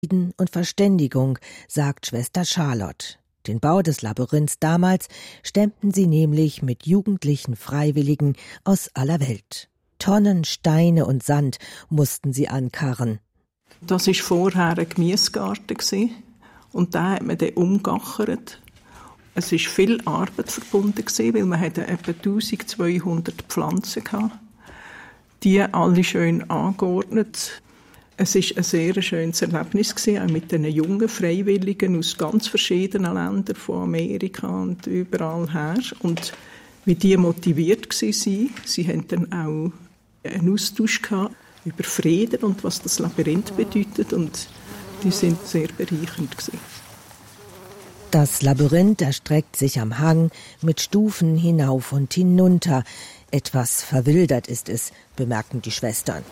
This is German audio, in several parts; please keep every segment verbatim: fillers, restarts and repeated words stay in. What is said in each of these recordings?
Frieden und Verständigung, sagt Schwester Charlotte. Den Bau des Labyrinths damals stemmten sie nämlich mit jugendlichen Freiwilligen aus aller Welt. Tonnen Steine und Sand mussten sie ankarren. Das war vorher ein Gemüsegarten und da hat man den umgachert. Es war viel Arbeit verbunden, weil man etwa eintausendzweihundert Pflanzen hatte. Die alle schön angeordnet. Es war ein sehr schönes Erlebnis, auch mit den jungen Freiwilligen aus ganz verschiedenen Ländern, von Amerika und überall her. Und wie die motiviert waren, sie hatten dann auch einen Austausch gehabt über Frieden und was das Labyrinth bedeutet. Und die sind sehr bereichernd gewesen. Das Labyrinth erstreckt sich am Hang mit Stufen hinauf und hinunter. Etwas verwildert ist es, bemerken die Schwestern.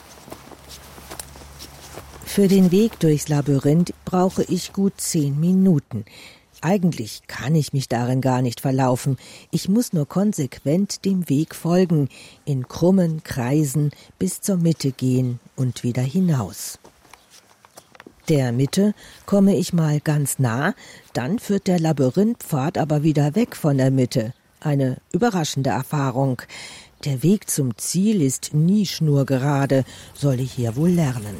Für den Weg durchs Labyrinth brauche ich gut zehn Minuten. Eigentlich kann ich mich darin gar nicht verlaufen. Ich muss nur konsequent dem Weg folgen, in krummen Kreisen bis zur Mitte gehen und wieder hinaus. Der Mitte komme ich mal ganz nah, dann führt der Labyrinthpfad aber wieder weg von der Mitte. Eine überraschende Erfahrung. Der Weg zum Ziel ist nie schnurgerade, soll ich hier wohl lernen.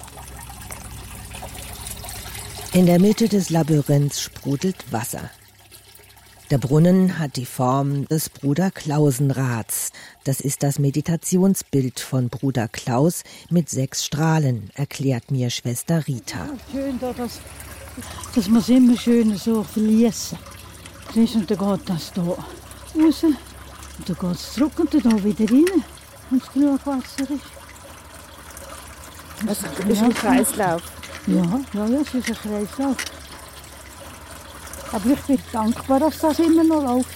In der Mitte des Labyrinths sprudelt Wasser. Der Brunnen hat die Form des Bruder-Klausen-Rads. Das ist das Meditationsbild von Bruder Klaus mit sechs Strahlen, erklärt mir Schwester Rita. Ja, schön, dass, dass man es immer schön so verliessen. Und dann geht das hier raus, und dann geht es zurück und dann wieder rein, wenn es genug Wasser ist. Also, das ist ein Kreislauf. Ja, ja, ja, es ist ein Kreislauf. Aber ich bin dankbar, dass das immer noch läuft.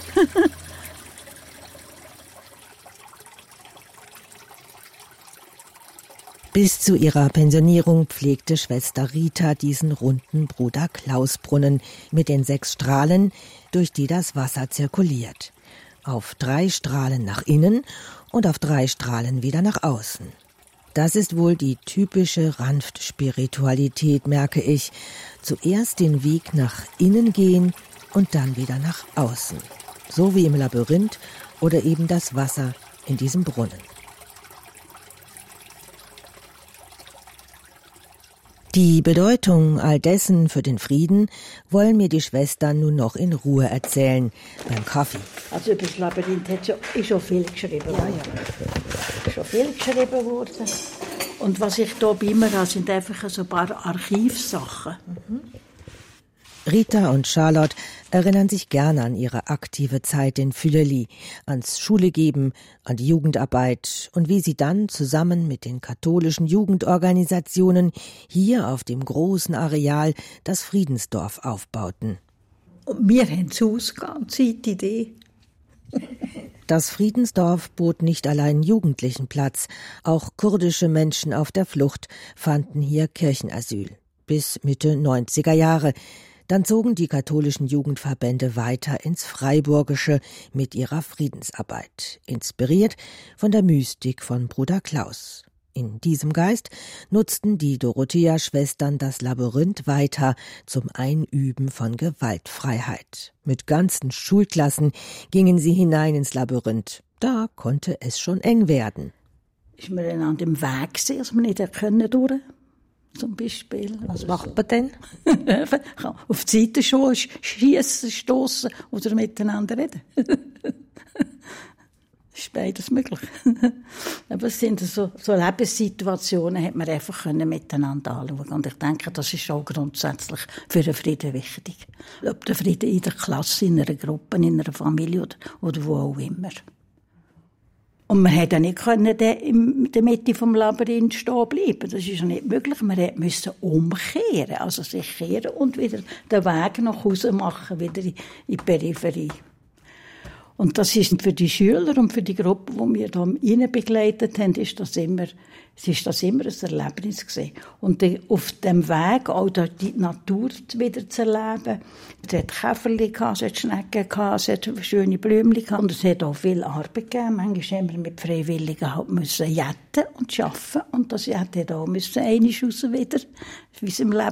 Bis zu ihrer Pensionierung pflegte Schwester Rita diesen runden Bruder-Klaus-Brunnen mit den sechs Strahlen, durch die das Wasser zirkuliert. Auf drei Strahlen nach innen und auf drei Strahlen wieder nach außen. Das ist wohl die typische Ranft-Spiritualität, merke ich. Zuerst den Weg nach innen gehen und dann wieder nach außen. So wie im Labyrinth oder eben das Wasser in diesem Brunnen. Die Bedeutung all dessen für den Frieden wollen mir die Schwestern nun noch in Ruhe erzählen, beim Kaffee. Also über das Labyrinth hat schon, ist schon viel geschrieben worden. Ja, ja. Schon viel geschrieben worden. Und was ich hier bei mir habe, sind einfach so ein paar Archivsachen. Mhm. Rita und Charlotte erinnern sich gerne an ihre aktive Zeit in Fülleli, ans Schulegeben, an die Jugendarbeit und wie sie dann zusammen mit den katholischen Jugendorganisationen hier auf dem großen Areal das Friedensdorf aufbauten. Und wir haben das Haus gehabt, die Idee. Das Friedensdorf bot nicht allein Jugendlichen Platz, auch kurdische Menschen auf der Flucht fanden hier Kirchenasyl. Bis Mitte neunziger Jahre. Dann zogen die katholischen Jugendverbände weiter ins Freiburgische mit ihrer Friedensarbeit, inspiriert von der Mystik von Bruder Klaus. In diesem Geist nutzten die Dorothea-Schwestern das Labyrinth weiter zum Einüben von Gewaltfreiheit. Mit ganzen Schulklassen gingen sie hinein ins Labyrinth. Da konnte es schon eng werden. Ist man dann an dem Weg gesehen, dass man nicht können durch? Zum Beispiel. Was macht man denn? Auf die Seite schon schiessen, stossen oder miteinander reden. Ist beides möglich. Aber es sind so, so Lebenssituationen, hat man einfach können miteinander anschauen. Und ich denke, das ist auch grundsätzlich für den Frieden wichtig. Ob der Frieden in der Klasse, in einer Gruppe, in einer Familie oder, oder wo auch immer. Und man hätte nicht können in der Mitte vom Labyrinth stehen bleiben. Das ist ja nicht möglich. Man musste umkehren, also sich kehren und wieder den Weg nach Hause machen, wieder in die Peripherie. Und das ist für die Schüler und für die Gruppe, die wir da rein begleitet haben, ist das immer, ist das immer ein Erlebnis gewesen. Und auf dem Weg auch die Natur wieder zu erleben. Es hat Käferli gehabt, es hat Schnecken gehabt, es hat schöne Blümchen gehabt. Und es hat auch viel Arbeit gegeben. Manchmal haben wir mit Freiwilligen halt müssen jetten und arbeiten. Und das Jetten hat auch müssen einmal raus wieder, wie es im Leben